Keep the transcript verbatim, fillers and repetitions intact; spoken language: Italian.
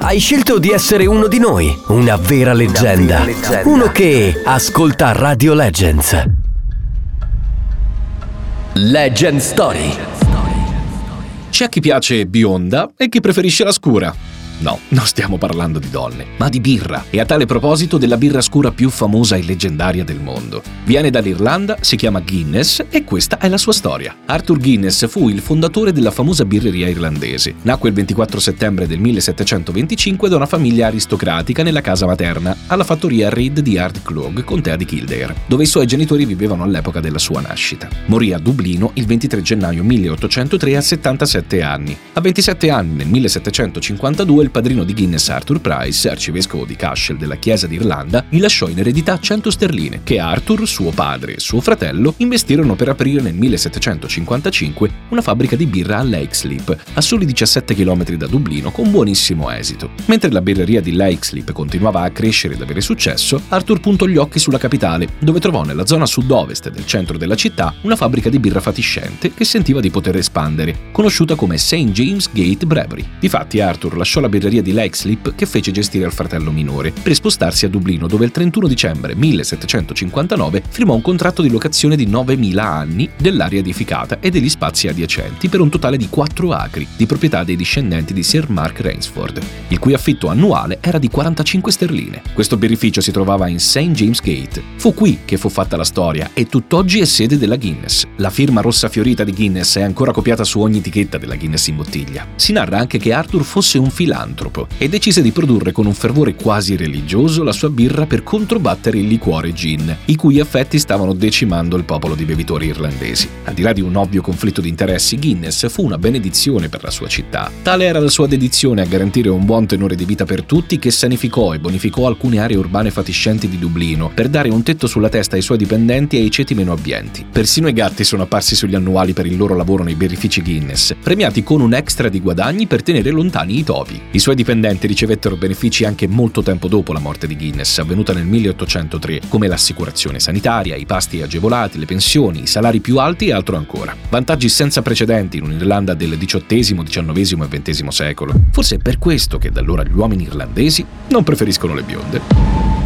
Hai scelto di essere uno di noi, una vera leggenda, una vera leggenda. Uno che ascolta Radio Legends. Legend Story. C'è chi piace bionda e chi preferisce la scura. No, non stiamo parlando di donne, ma di birra, e a tale proposito della birra scura più famosa e leggendaria del mondo. Viene dall'Irlanda, si chiama Guinness e questa è la sua storia. Arthur Guinness fu il fondatore della famosa birreria irlandese. Nacque il ventiquattro settembre del millesettecentoventicinque da una famiglia aristocratica nella casa materna, alla fattoria Reid di Ardclog, contea di Kildare, dove i suoi genitori vivevano all'epoca della sua nascita. Morì a Dublino il ventitré gennaio milleottocentotre a settantasette anni. A ventisette anni, nel millesettecentocinquantadue, il padrino di Guinness, Arthur Price, arcivescovo di Cashel della Chiesa d'Irlanda, gli lasciò in eredità cento sterline che Arthur, suo padre e suo fratello investirono per aprire nel millesettecentocinquantacinque una fabbrica di birra a Leixlip, a soli diciassette chilometri da Dublino, con buonissimo esito. Mentre la birreria di Leixlip continuava a crescere ed avere successo, Arthur puntò gli occhi sulla capitale, dove trovò nella zona sud-ovest del centro della città una fabbrica di birra fatiscente che sentiva di poter espandere, conosciuta come Saint James Gate Brewery. Difatti Arthur lasciò la birreria di Leixlip, che fece gestire al fratello minore, per spostarsi a Dublino, dove il trentuno dicembre millesettecentocinquantanove firmò un contratto di locazione di novemila anni dell'area edificata e degli spazi adiacenti per un totale di quattro acri, di proprietà dei discendenti di Sir Mark Rainsford, il cui affitto annuale era di quarantacinque sterline. Questo birrificio si trovava in Saint James Gate. Fu qui che fu fatta la storia e tutt'oggi è sede della Guinness. La firma rossa fiorita di Guinness è ancora copiata su ogni etichetta della Guinness in bottiglia. Si narra anche che Arthur fosse un filantropo e decise di produrre con un fervore quasi religioso la sua birra per controbattere il liquore gin, i cui effetti stavano decimando il popolo di bevitori irlandesi. Al di là di un ovvio conflitto di interessi, Guinness fu una benedizione per la sua città. Tale era la sua dedizione a garantire un buon tenore di vita per tutti, che sanificò e bonificò alcune aree urbane fatiscenti di Dublino per dare un tetto sulla testa ai suoi dipendenti e ai ceti meno abbienti. Persino i gatti sono apparsi sugli annuali per il loro lavoro nei birrifici Guinness, premiati con un extra di guadagni per tenere lontani i topi. I suoi dipendenti ricevettero benefici anche molto tempo dopo la morte di Guinness, avvenuta nel milleottocentotre, come l'assicurazione sanitaria, i pasti agevolati, le pensioni, i salari più alti e altro ancora. Vantaggi senza precedenti in un'Irlanda del diciottesimo, diciannovesimo e ventesimo secolo. Forse è per questo che da allora gli uomini irlandesi non preferiscono le bionde.